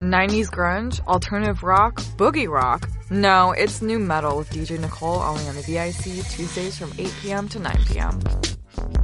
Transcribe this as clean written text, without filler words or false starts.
90s grunge, alternative rock, boogie rock. No, it's new metal with DJ Nicole only on the VIC Tuesdays from 8 p.m. to 9 p.m.